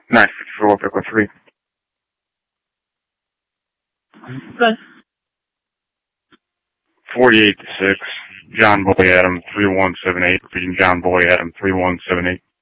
954 Pickle 3. Good. 48 to 6. John Boy Adam 3178. Repeating John Boy Adam 3178.